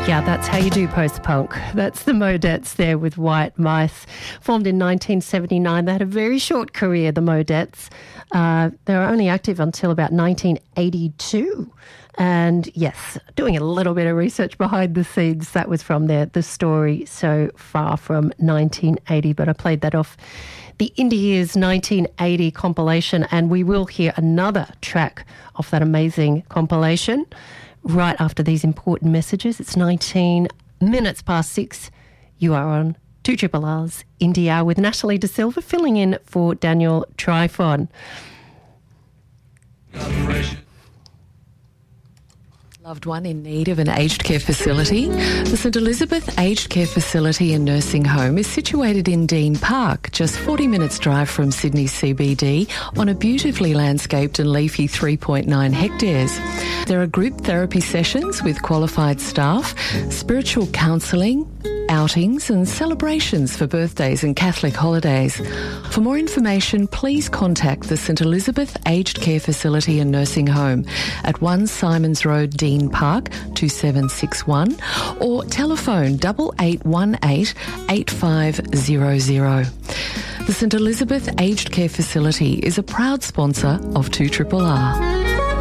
Yeah, that's how you do post-punk. That's the Modettes there with White Mice. Formed in 1979. They had a very short career, the Modettes. They were only active until about 1982. And yes, doing a little bit of research behind the scenes, that was from The Story So Far from 1980. But I played that off the Indie Years 1980 compilation, and we will hear another track off that amazing compilation right after these important messages. It's 19 minutes past 6. You are on 2RR's Indie Hour with Natalie De Silva filling in for Daniel Trifon. Loved one in need of an aged care facility? The St Elizabeth Aged Care Facility and Nursing Home is situated in Dean Park, just 40 minutes drive from Sydney CBD, on a beautifully landscaped and leafy 3.9 hectares. There are group therapy sessions with qualified staff, spiritual counselling, outings and celebrations for birthdays and Catholic holidays. For more information, please contact the St Elizabeth Aged Care Facility and Nursing Home at 1 Simons Road, Dean Park, 2761, or telephone 8818 8500. The St Elizabeth Aged Care Facility is a proud sponsor of 2RRR.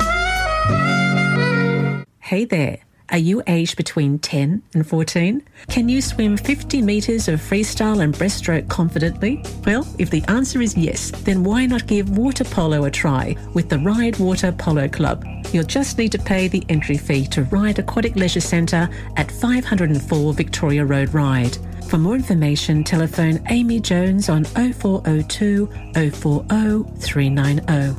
Hey there. Are you aged between 10 and 14? Can you swim 50 metres of freestyle and breaststroke confidently? Well, if the answer is yes, then why not give water polo a try with the Ride Water Polo Club? You'll just need to pay the entry fee to Ride Aquatic Leisure Centre at 504 Victoria Road, Ryde. For more information, telephone Amy Jones on 0402 040 390.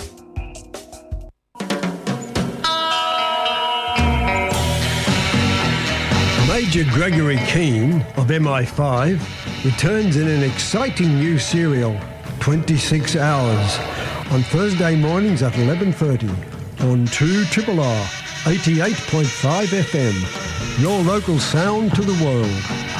Major Gregory Keane of MI5 returns in an exciting new serial, 26 Hours, on Thursday mornings at 11:30 on 2RRR 88.5 FM, your local sound to the world.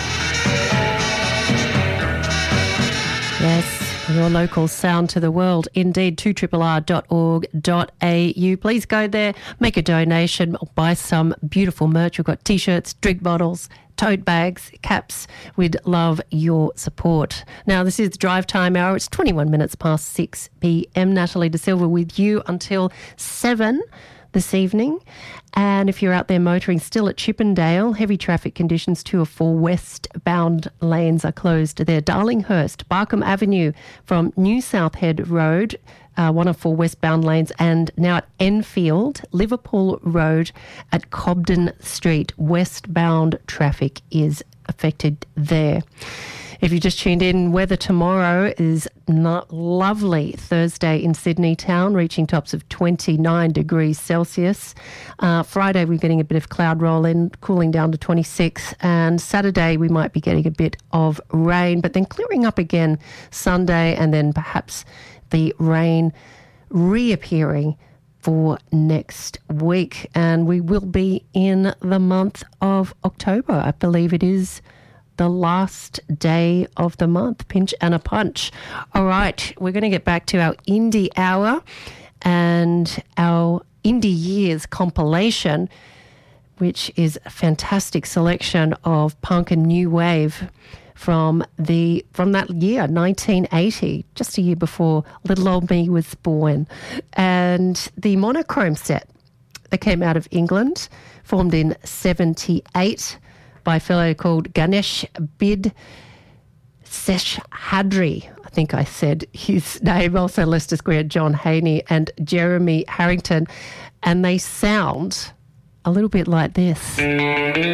Yes, your local sound to the world. Indeed, 2RRR.org.au. Please go there, make a donation, or buy some beautiful merch. We've got T-shirts, drink bottles, tote bags, caps. We'd love your support. Now, this is the Drive Time Hour. It's 21 minutes past 6 p.m. Natalie De Silva with you until 7 this evening. And if you're out there motoring still at Chippendale, heavy traffic conditions, 2 or 4 westbound lanes are closed there. Darlinghurst, Barkham Avenue from New South Head Road, 1 of 4 westbound lanes, and now at Enfield, Liverpool Road at Cobden Street, westbound traffic is affected there. If you just tuned in, weather tomorrow is not lovely. Thursday in Sydney town, reaching tops of 29 degrees Celsius. Friday, we're getting a bit of cloud roll in, cooling down to 26. And Saturday, we might be getting a bit of rain, but then clearing up again Sunday, and then perhaps the rain reappearing for next week. And we will be in the month of October. I believe it is the last day of the month. Pinch and a punch. All right, we're going to get back to our Indie Hour and our Indie Years compilation, which is a fantastic selection of punk and new wave from that year, 1980, just a year before little old me was born. And the Monochrome set that came out of England, formed in 78, by a fellow called Ganesh Bid Seshadri. I think I said his name. Also Leicester Square, John Haney and Jeremy Harrington. And they sound a little bit like this.